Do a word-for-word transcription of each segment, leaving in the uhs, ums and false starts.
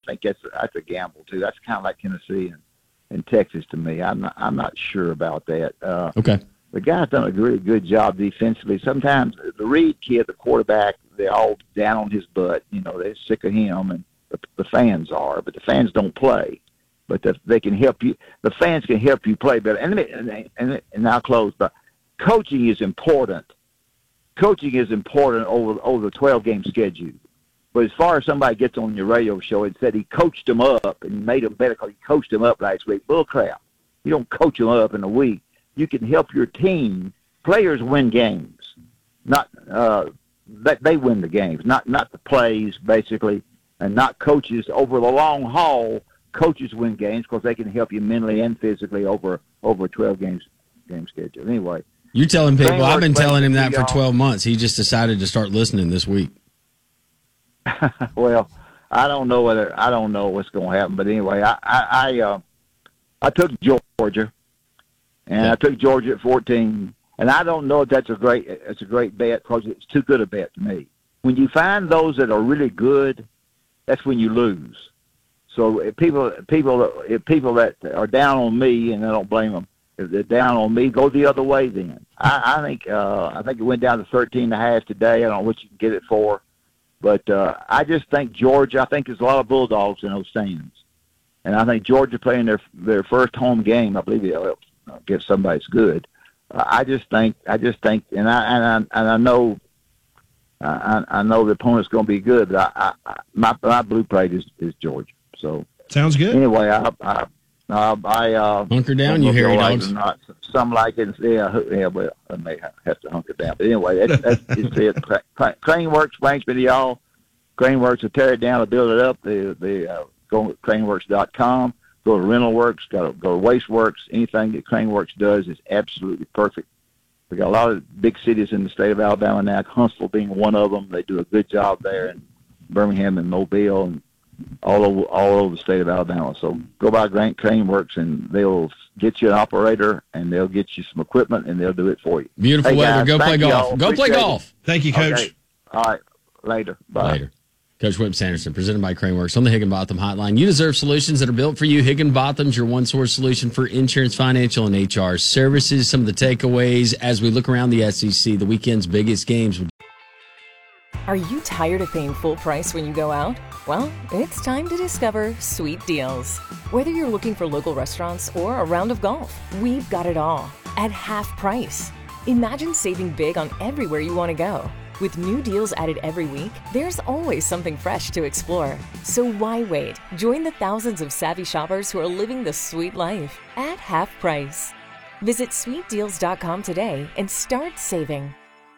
think that's that's a gamble too. That's kind of like Tennessee and, and Texas to me. I'm not I'm not sure about that. Uh, okay. The guy's done a really good job defensively. Sometimes the Reed kid, the quarterback, they're all down on his butt. You know, they're sick of him, and the, the fans are. But the fans don't play. But the, they can help you. The fans can help you play better. And and and, and I'll close. But coaching is important. Coaching is important over over the twelve game schedule. But as far as somebody gets on your radio show and said he coached them up and made them better because he coached them up last week, bull crap. You don't coach them up in a week. You can help your team. Players win games, not uh, that they win the games, not not the plays basically, and not coaches. Over the long haul, coaches win games because they can help you mentally and physically over over a twelve games game schedule. Anyway, you're telling people. Framework I've been telling him that for y'all. twelve months. He just decided to start listening this week. Well, I don't know whether I don't know what's going to happen, but anyway, I I I, uh, I took Georgia. And yeah. I took Georgia at fourteen, and I don't know if that's a great it's a great bet because it's too good a bet to me. When you find those that are really good, that's when you lose. So if people people if people that are down on me, and I don't blame them, if they're down on me, go the other way. Then I, I think uh, I think it went down to thirteen and a half today. I don't know what you can get it for, but uh, I just think Georgia. I think there's a lot of Bulldogs in those stands, and I think Georgia playing their their first home game. I believe they'll get somebody that's good. Uh, I just think, I just think, and I and I, and I know, uh, I, I know the opponent's going to be good. But I, I, my my blue plate is, is Georgia. So sounds good. Anyway, I I I, I uh, hunker down, you hairy like dogs. Not, some like it. Yeah, yeah. Well, I may have to hunker down. But anyway, that's, that's just it. Craneworks brings me to y'all. Craneworks will tear it down and build it up. The the uh, go to craneworks dot com. Go to Rental Works, go to, go to Wasteworks. Anything that Craneworks does is absolutely perfect. We got a lot of big cities in the state of Alabama now, Huntsville being one of them. They do a good job there in Birmingham and Mobile and all over all over the state of Alabama. So go by Grant Craneworks, and they'll get you an operator, and they'll get you some equipment, and they'll do it for you. Beautiful hey, weather. Guys, go play golf. Y'all. Go Appreciate play it. golf. Thank you, Coach. Okay. All right. Later. Bye. Later. Coach Whip Sanderson, presented by Craneworks on the Higginbotham Hotline. You deserve solutions that are built for you. Higginbotham's your one-source solution for insurance, financial, and H R services. Some of the takeaways as we look around the S E C, the weekend's biggest games. Are you tired of paying full price when you go out? Well, it's time to discover Sweet Deals. Whether you're looking for local restaurants or a round of golf, we've got it all at half price. Imagine saving big on everywhere you want to go. With new deals added every week, there's always something fresh to explore. So why wait? Join the thousands of savvy shoppers who are living the sweet life at half price. Visit sweet deals dot com today and start saving.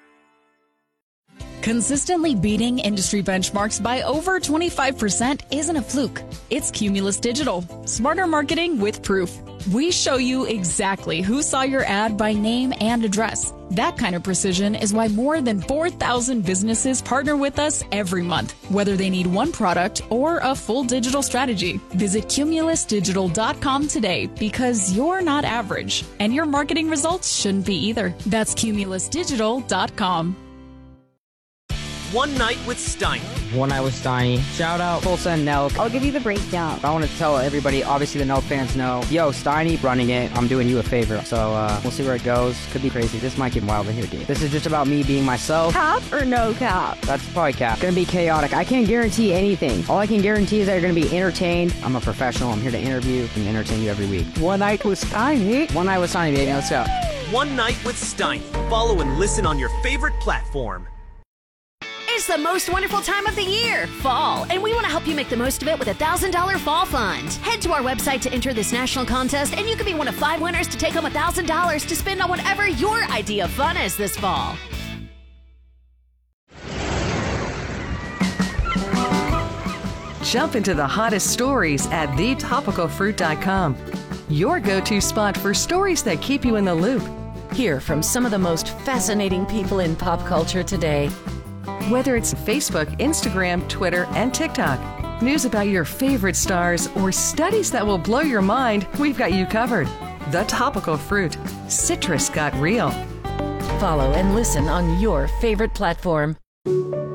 Consistently beating industry benchmarks by over twenty-five percent isn't a fluke. It's Cumulus Digital. Smarter marketing with proof. We show you exactly who saw your ad by name and address. That kind of precision is why more than four thousand businesses partner with us every month, whether they need one product or a full digital strategy. Visit cumulus digital dot com today because you're not average, and your marketing results shouldn't be either. That's cumulus digital dot com. One Night with Steiny. One Night with Steiny. Shout out Tulsa and Nelk. I'll give you the breakdown. I want to tell everybody, obviously the Nelk fans know, yo, Steiny running it. I'm doing you a favor. So uh, we'll see where it goes. Could be crazy. This might get wild in here, dude. This is just about me being myself. Cap or no cap? That's probably cap. Gonna be chaotic. I can't guarantee anything. All I can guarantee is that you're gonna be entertained. I'm a professional. I'm here to interview and entertain you every week. One Night with Steiny. One Night with Steiny, baby. Let's go. One Night with Steiny. Follow and listen on your favorite platform. It's the most wonderful time of the year, fall, and we want to help you make the most of it with a one thousand dollars Fall Fund. Head to our website to enter this national contest, and you can be one of five winners to take home one thousand dollars to spend on whatever your idea of fun is this fall. Jump into the hottest stories at the topical fruit dot com. Your go-to spot for stories that keep you in the loop. Hear from some of the most fascinating people in pop culture today. Whether it's Facebook, Instagram, Twitter, and TikTok, news about your favorite stars, or studies that will blow your mind, we've got you covered. The Topical Fruit. Citrus got real. Follow and listen on your favorite platform.